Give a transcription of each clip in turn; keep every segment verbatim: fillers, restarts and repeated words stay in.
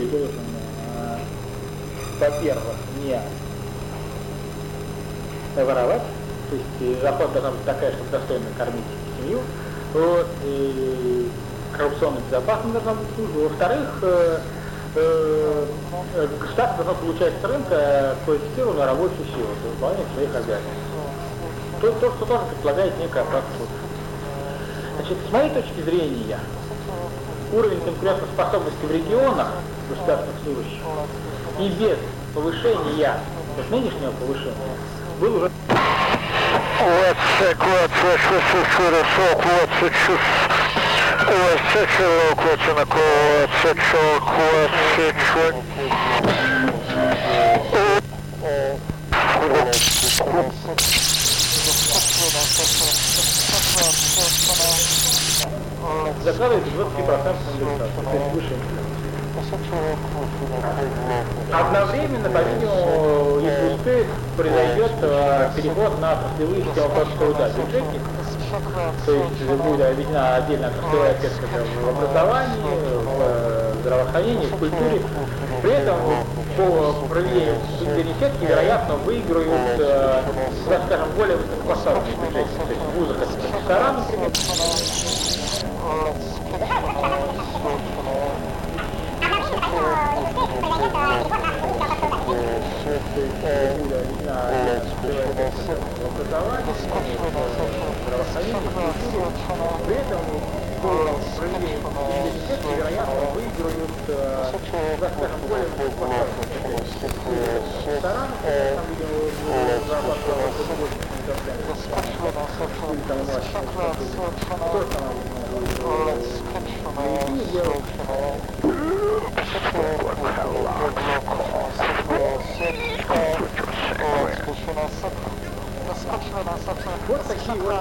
должен, во-первых, не воровать, то есть зарплата должна быть такая, чтобы достойно кормить семью, вот, и коррупционно безопасно должна быть служба. Во-вторых, э, э, государство должно получать с рынка квалифицированную рабочую силу для выполнения своих обязанностей. То, то, что тоже предполагает некая оплата труда. Значит, с моей точки зрения, уровень конкурентоспособности в регионах государственных служащих и без повышения, вот нынешнего повышения, был уже... закладывается двадцать процентов индексацию, то есть выше. Одновременно, по-видимому, если успеет, произойдет э, переход на отраслевые системы оплаты труда бюджетник, то есть будет введена отдельная отраслевая ответка в образовании, в здравоохранении, в культуре. При этом по проведению субсидийной сетки, вероятно, выиграют, э, скажем, более высокопоставленные бюджетники, то есть в вузах это профессора, например. При этом по проведению университета, вероятно, выиграют, скажем, более высокопоставленные рестораны, там, видимо, зарабатывают больше, чем тоже вот такие вот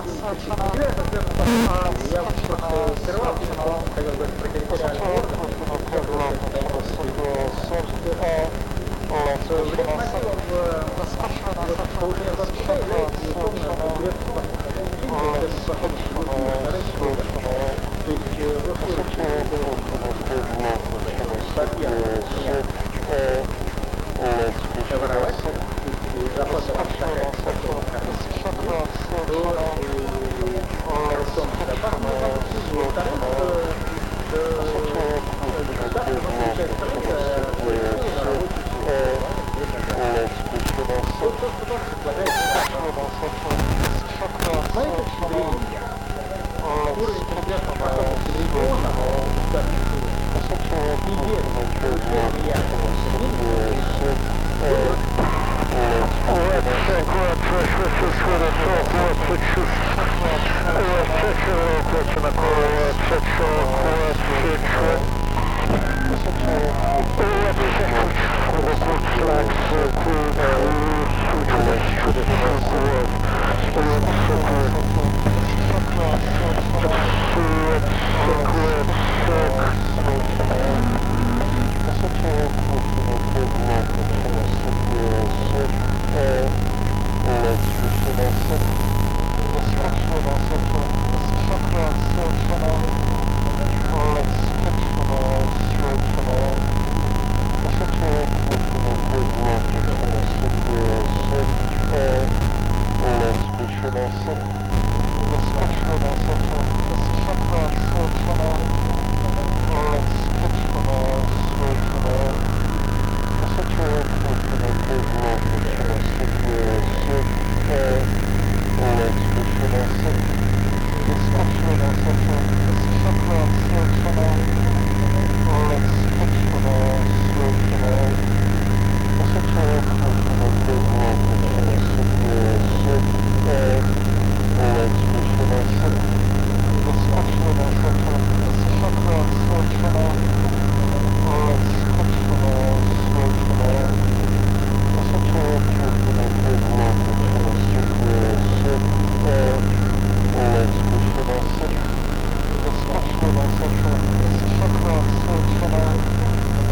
я просто сперва хотел бы про территориальный орган, что мотивом повышения зарплаты является безусловно конкурентоспособность на рынке труда. То есть во-первых, воровать, зарплата такая, коррупционная безопасность, во-вторых, государство получает с рынка на рабочую силу. Вот то, что тоже предлагается. С моей точки зрения, уровень конкурентоспособности региона и без повышения Let's